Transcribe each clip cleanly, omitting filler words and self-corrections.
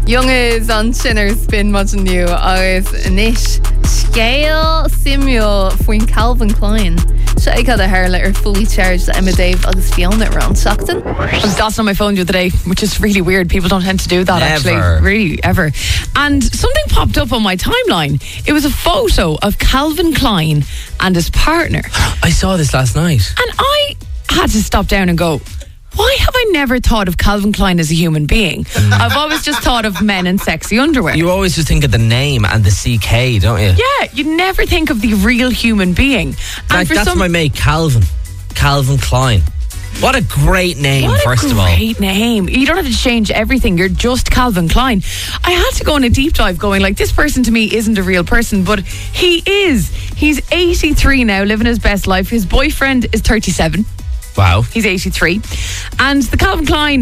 Jonges an sinner spin much new agus inis scale simule foin Calvin Klein. So I got a hair letter fully charged that Emma Dave agus Fiona around Stockton. I was dancing on my phone the other day, which is really weird. People don't tend to do that actually. Really, ever. And something popped up on my timeline. It was a photo of Calvin Klein and his partner. I saw this last night. And I had to stop down and go, why have I never thought of Calvin Klein as a human being? I've always just thought of men in sexy underwear. You always just think of the name and the CK, don't you? Yeah, you never think of the real human being. Like, that's my mate, Calvin Klein. What a great name, first of all. What a great name. You don't have to change everything. You're just Calvin Klein. I had to go on a deep dive going, like, this person to me isn't a real person, but he is. He's 83 now, living his best life. His boyfriend is 37. Wow. He's 83. And the Calvin Klein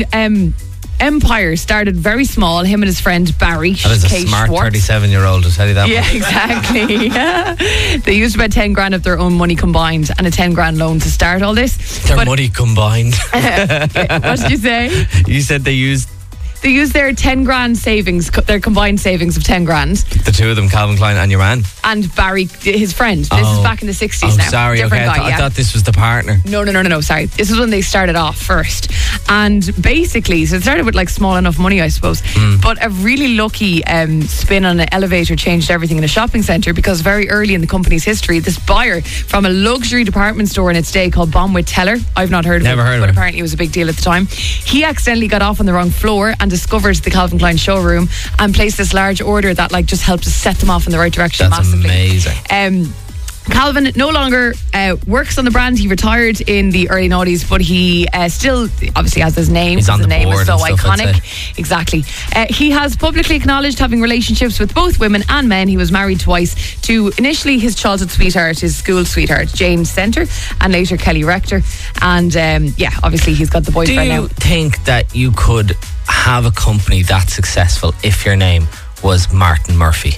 empire started very small. Him and his friend Barry. That is a smart 37-year-old, I'll tell you that. Yeah, much. exactly. Yeah. They used about 10 grand of their own money combined and a 10 grand loan to start all this. Their money combined. What did you say? You said they used their 10 grand savings, their combined savings of 10 grand. The two of them, Calvin Klein and your man. And Barry, his friend. This is back in the 60s now. Sorry, different okay. guy, I thought this was the partner. No, sorry. This is when they started off first. And basically, so it started with like small enough money, I suppose. But a really lucky spin on an elevator changed everything in a shopping centre, because very early in the company's history, this buyer from a luxury department store in its day called Bonwit Teller, I've not heard of it, but apparently it was a big deal at the time. He accidentally got off on the wrong floor and discovered the Calvin Klein showroom and placed this large order that like just helped to set them off in the right direction. That's massively. Amazing. Calvin no longer works on the brand. He retired in the early 90s, but he still obviously has his name. He's on the name board is so and stuff, iconic. Exactly. He has publicly acknowledged having relationships with both women and men. He was married twice to initially his childhood sweetheart, his school sweetheart, Jane Center, and later Kelly Rector. And obviously he's got the boyfriend now. Do you think that you could have a company that successful if your name was Martin Murphy?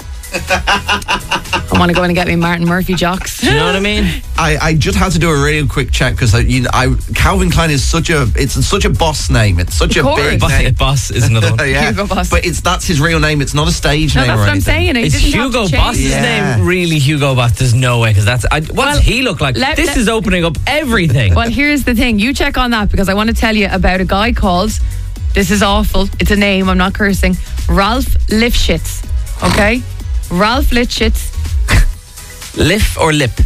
I want to go in and get me Martin Murphy jocks. Do you know what I mean? I just had to do a real quick check because Calvin Klein is such a boss name. It's such a big name. Boss is another one. Yeah. Hugo Boss. But that's his real name. It's not a stage name. That's or what anything. I'm saying. Is Hugo Boss's name really Hugo Boss? There's no way, because what does he look like? This is opening up everything. Well, here's the thing. You check on that, because I want to tell you about a guy called, this is awful, it's a name, I'm not cursing, Ralph Lifshitz. Okay? Ralph Lifshitz. Lif or lip?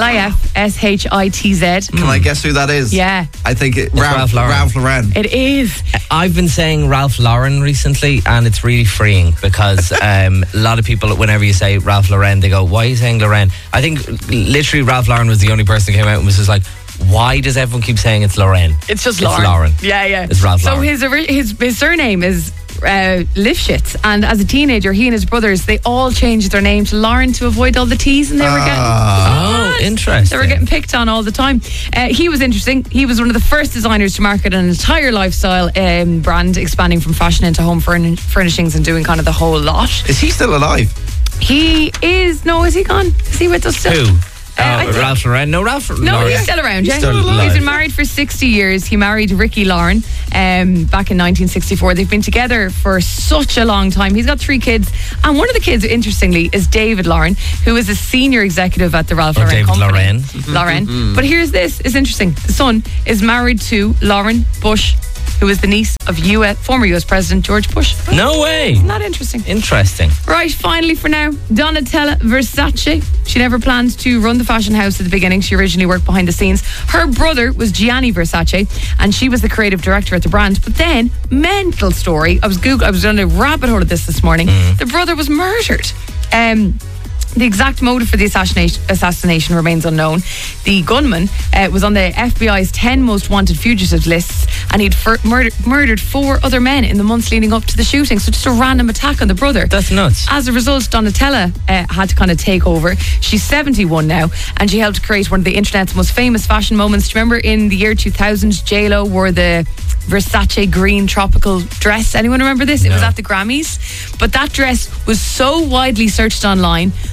Lifshitz. Can I guess who that is? Yeah. I think Ralph Lauren. Ralph Lauren. It is. I've been saying Ralph Lauren recently, and it's really freeing, because a lot of people, whenever you say Ralph Lauren, they go, why are you saying Lauren? I think literally Ralph Lauren was the only person who came out and was just like, why does everyone keep saying it's Lauren? It's just Lauren. It's Lauren. Yeah. It's Ralph Lauren. So his surname is Lifshitz, and as a teenager, he and his brothers, they all changed their name to Lauren to avoid all the T's, and they were getting interesting. They were getting picked on all the time. He was interesting. He was one of the first designers to market an entire lifestyle brand, expanding from fashion into home furnishings and doing kind of the whole lot. Is he still alive? He is. No, is he gone? Is he with us still? Who? Ralph Lauren? No, Ralph Lauren. No, he's still around, yeah. He's still alive. He's been married for 60 years. He married Ricky Lauren back in 1964. They've been together for such a long time. He's got 3 kids. And one of the kids, interestingly, is David Lauren, who is a senior executive at the Ralph Lauren David company. Lauren. But here's this. It's interesting. The son is married to Lauren Bush, who is the niece of former US President George Bush. No way. Isn't that interesting? Interesting. Right, finally for now, Donatella Versace. She never planned to run the fashion house at the beginning. She originally worked behind the scenes. Her brother was Gianni Versace, and she was the creative director at the brand. But then, mental story, I was on a rabbit hole of this morning. The brother was murdered. The exact motive for the assassination remains unknown. The gunman was on the FBI's 10 most wanted fugitives lists, and he'd murdered 4 other men in the months leading up to the shooting. So just a random attack on the brother. That's nuts. As a result, Donatella had to kind of take over. She's 71 now, and she helped create one of the internet's most famous fashion moments. Do you remember in the year 2000, J-Lo wore the Versace green tropical dress? Anyone remember this? It was at the Grammys. But that dress was so widely searched online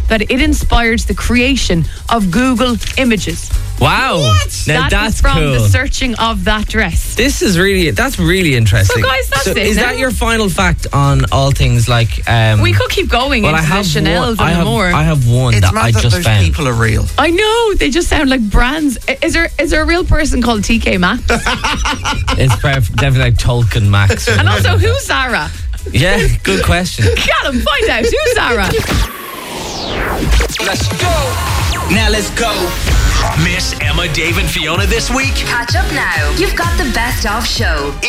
that it inspired the creation of Google Images. Wow. Now That that's is from cool. the searching of that dress. That's really interesting. So, guys, that's it is now. that your final fact on all things like We could keep going well, I into the have Chanel's one, and the more. I have one It's that mad I that just those found. people are real. I know, they just sound like brands. Is there a real person called TK Maxx? It's definitely like Tolkien Max. And also, who's Zara? Yeah, good question. Callum, find out who's Zara. Let's go. Now let's go. Miss Emma, Dave, and Fiona this week? Catch up now. You've got the best of show.